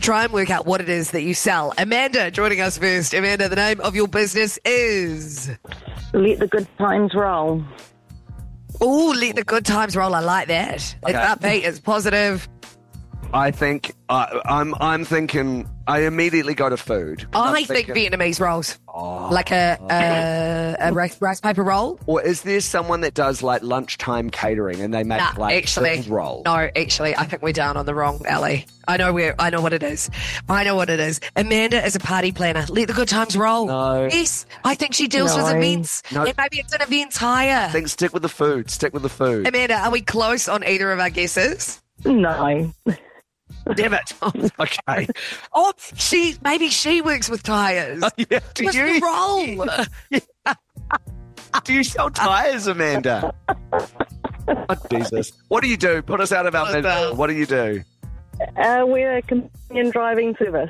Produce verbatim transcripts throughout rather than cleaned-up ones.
try and work out what it is that you sell. Amanda joining us first. Amanda, the name of your business is? Let the good times roll. Oh, let the good times roll. I like that. It's Okay. upbeat. It's positive. I think uh, I'm. I'm thinking. I immediately go to food. I I'm think thinking- Vietnamese rolls. Oh. Like a, a, a rice, rice paper roll. Or is there someone that does like lunchtime catering and they make Nah, like actually, filled rolls? no, actually, I think we're down on the wrong alley. I know where. I know what it is. I know what it is. Amanda is a party planner. Let the good times roll. No. Yes, I think she deals No. with events. No. And maybe it's an event hire. I think stick with the food. Stick with the food. Amanda, are we close on either of our guesses? No. Damn it. Okay. Oh, she maybe she works with tires. Yeah. Do What's you? the roll? Do you sell tires, Amanda? Oh, Jesus. What do you do? Put us out of our misery. What do you do? Uh, we're a companion driving service.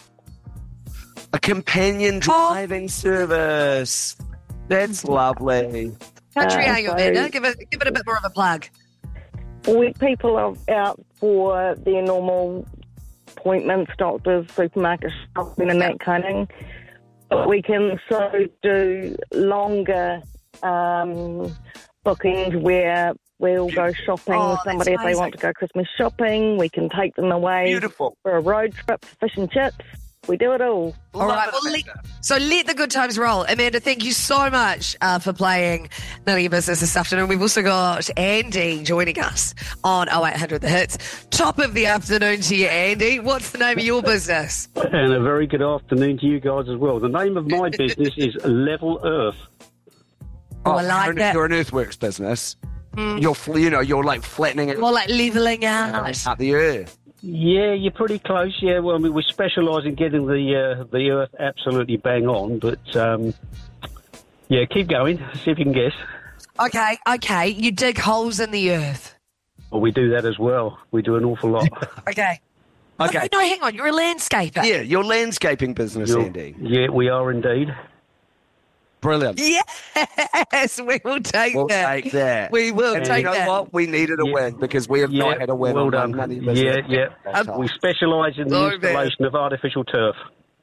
A companion driving service. That's lovely. Country Uh, are you, so- Amanda? Give it, give it a bit more of a plug. We people are out for their normal appointments, doctors, supermarket shopping and that kind of thing. But we can so do longer um, bookings where we'll go shopping Oh, with that's somebody if they amazing. want to go Christmas shopping. We can take them away Beautiful. for a road trip, fish and chips. We do it all. All right. Well, let, so let the good times roll. Amanda, thank you so much uh, for playing None of Your Business this afternoon. We've also got Andy joining us on oh eight hundred The Hits. Top of the afternoon to you, Andy. What's the name of your business? And a very good afternoon to you guys as well. The name of my business is Level Earth. Oh, I like you're, an- that. you're an earthworks business. You're, fl- you know, you're like flattening it More like levelling out. out the earth. Yeah, you're pretty close. Yeah, well, I mean, we specialise in getting the uh, the Earth absolutely bang on. But, um, yeah, keep going. See if you can guess. Okay, okay. You dig holes in the earth. Well, we do that as well. We do an awful lot. Okay. Okay. No, no, hang on. You're a landscaper. Yeah, your landscaping business, You're- Andy. Yeah, we are indeed. Brilliant. Yes, we will take We'll that. take that. We will And take you know that. what? We needed a Yeah. win because we have Yeah, not had a win well on done. None of Your Business. Yeah, yeah. Um, We specialise in the So bad. installation of artificial turf.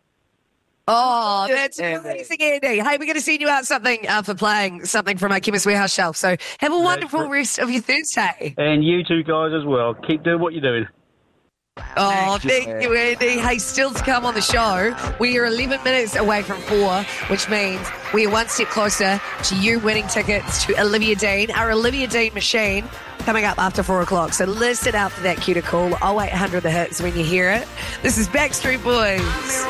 Oh, that's Andy. amazing, Andy. Hey, we're going to send you out something uh, for playing something from our Chemist Warehouse shelf. So have a wonderful rest of your Thursday. And you two guys as well. Keep doing what you're doing. Oh, Thank you, thank man. you, Andy. Hey, still to come on the show. We are eleven minutes away from four, which means we are one step closer to you winning tickets to Olivia Dean, our Olivia Dean machine, coming up after four o'clock. So listen out for that cue to call oh eight hundred The Hits when you hear it. This is Backstreet Boys.